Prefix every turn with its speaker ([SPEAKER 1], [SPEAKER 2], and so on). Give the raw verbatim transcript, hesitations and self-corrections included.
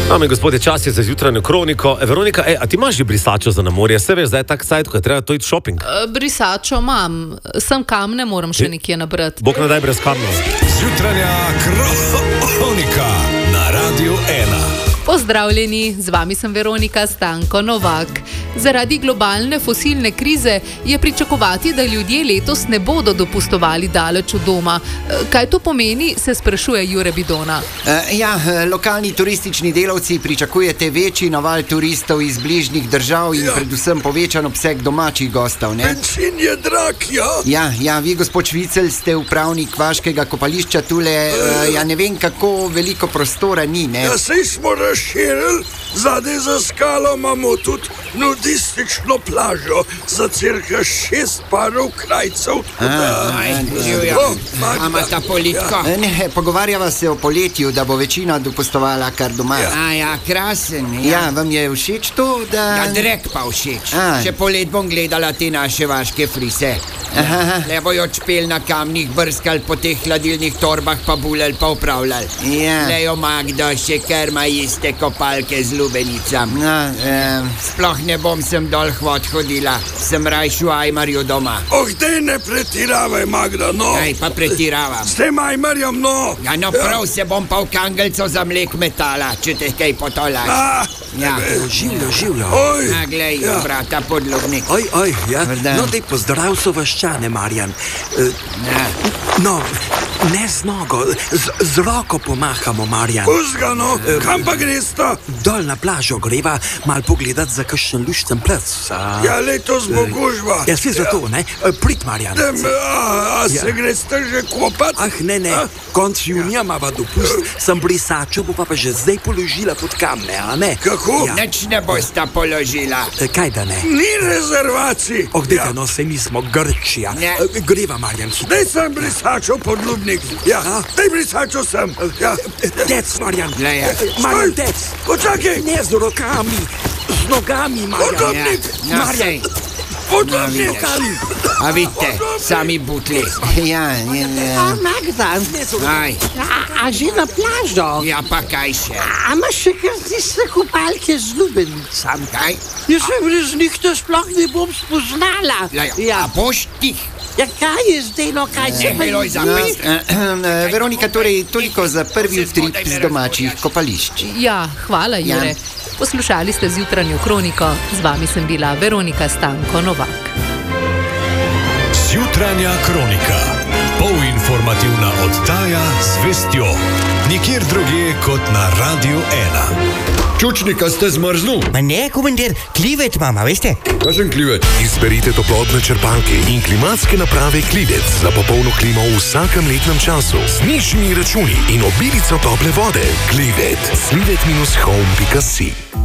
[SPEAKER 1] Dame in gospodje, čas je za jutranjo kroniko. E, Veronika, ej, a ti imaš že brisačo za na morje? Se veš, zdaj je tak sajt, ko je treba to iti shopping.
[SPEAKER 2] E, brisačo imam, sem kam ne moram še nekje nabrati.
[SPEAKER 1] Bog ne daj brez kamnov.
[SPEAKER 3] Jutranja kronika na Radiu ena.
[SPEAKER 2] Pozdravljeni, z vami sem Veronika Stanko Novak. Zaradi globalne fosilne krize je pričakovati, da ljudje letos ne bodo dopustovali daleč od doma. Kaj to pomeni, se sprašuje Jure Bidona.
[SPEAKER 4] Uh, ja, lokalni turistični delavci pričakujete večji naval turistov iz bližnjih držav in ja. predvsem povečan obseg domačih gostov, ne?
[SPEAKER 5] Bencin je drag, ja.
[SPEAKER 4] Ja, ja, vi, gospod Švicelj, ste upravnik vaškega kopališča tule, uh, ja ne vem, kako veliko prostora ni, ne?
[SPEAKER 5] Ja, sej smo razširili, zadaj za skalo imamo tudi nudistično plažo za cirka šest parov krajcev.
[SPEAKER 6] Ama ta politko?
[SPEAKER 4] Ja. Ne, pogovarjava se o poletju, da bo večina dopustovala kar doma.
[SPEAKER 6] Ja. A ja, krasen.
[SPEAKER 4] Ja. ja, vam je všeč to, da...
[SPEAKER 6] Ja, drek pa všeč.
[SPEAKER 4] A.
[SPEAKER 6] Še polet bom gledala te naše vaške frise.
[SPEAKER 4] Aha.
[SPEAKER 6] Le bojo čpel na kamnih, brskal po teh hladilnih torbah, pa bulel, pa upravljal.
[SPEAKER 4] Ja.
[SPEAKER 6] Lejo Magda še kar ima iste kopalke z lubenicam.
[SPEAKER 4] No, um...
[SPEAKER 6] Sploh ne bom sem dol hvod hodila, sem rajš v Ajmarju doma.
[SPEAKER 5] Oh, dej ne pretiravaj, Magda, no.
[SPEAKER 6] Aj, pa pretiravam.
[SPEAKER 5] S tem Ajmarjem, no.
[SPEAKER 6] Ja, no prav ja. se bom pa v kangelco za mlek metala, če te kaj potolaš.
[SPEAKER 5] A,
[SPEAKER 6] ja.
[SPEAKER 7] Življo, življo.
[SPEAKER 5] Oj.
[SPEAKER 6] A, glej, ja. brata, podlognik.
[SPEAKER 7] Oj, oj, ja.
[SPEAKER 4] Vrda.
[SPEAKER 7] No, dej pozdrav so vaščane, Marjan. Uh,
[SPEAKER 6] ja.
[SPEAKER 7] No, ne z nogo, z, z roko pomahamo, Marjan.
[SPEAKER 5] Puzga, no, uh, kam pa gresta?
[SPEAKER 7] Dol na plažo greva, mal pogledat za kakšen lušten plec. A...
[SPEAKER 5] Ja, letos bo gužva.
[SPEAKER 7] Ja, si zato, ja. ne? Prid, Marjan.
[SPEAKER 5] Dem, a, a ja. se greste že kopat?
[SPEAKER 7] Ah, ne, ne, a? konc junija mava dopust, sem brisačo, bo pa pa že zdaj položila pod kamne, a ne?
[SPEAKER 5] Kako?
[SPEAKER 7] Ja.
[SPEAKER 6] Nič ne bosta položila.
[SPEAKER 7] E, kaj da ne?
[SPEAKER 5] Ni rezervacij.
[SPEAKER 7] Oh, dejte,
[SPEAKER 5] ja.
[SPEAKER 7] no, se mi smo Grčija.
[SPEAKER 6] Ne.
[SPEAKER 7] E, greva, Marjan.
[SPEAKER 5] Dej sem brisačo podlubnik. Ja, a? dej brisačo sem. Ja.
[SPEAKER 7] Dec, Marjan.
[SPEAKER 6] Leja.
[SPEAKER 7] Marjan, dec.
[SPEAKER 5] Počakaj.
[SPEAKER 7] Ne z rokami, z nogami, Marjan.
[SPEAKER 5] Podlubnik.
[SPEAKER 6] Ja. No,
[SPEAKER 7] Marjan.
[SPEAKER 5] Podlubnik.
[SPEAKER 6] A vidite, sami butli.
[SPEAKER 4] Ja, je...
[SPEAKER 8] A, Magda,
[SPEAKER 6] Aj,
[SPEAKER 8] a, a že na plažo?
[SPEAKER 6] ja pa kaj še?
[SPEAKER 8] A imaš še kar tiste kopalke z lubenicam?
[SPEAKER 6] Kaj?
[SPEAKER 8] Jaz se brez njih to sploh ne bom spoznala.
[SPEAKER 6] Lejo,
[SPEAKER 8] Ja,
[SPEAKER 6] a boš tih?
[SPEAKER 8] ja kaj je zdaj, no kaj se
[SPEAKER 6] Ne,
[SPEAKER 8] pa...
[SPEAKER 6] Miloj, za
[SPEAKER 4] No,
[SPEAKER 6] pest.
[SPEAKER 4] uh, Veronika, torej toliko za prvi utrip z domačih kopališč.
[SPEAKER 2] Ja, hvala, Jure.
[SPEAKER 4] Ja.
[SPEAKER 2] Poslušali ste z jutranjo kroniko. Z vami sem bila Veronika Stanko Novak.
[SPEAKER 3] Jutranja kronika. Polinformativna oddaja z vestjo. Nikjer drugje kot na Radiu ena.
[SPEAKER 9] Čučnika ste zmrznul?
[SPEAKER 10] Ma ne, komandir, klivet mama, veste?
[SPEAKER 9] Kakšen klivet?
[SPEAKER 11] Izberite toplotne črpalke in klimatske naprave Klivec za popolno klimo v vsakem letnem času. Z nižjimi računi in obilico tople vode. Klivet. klivet dash home pika si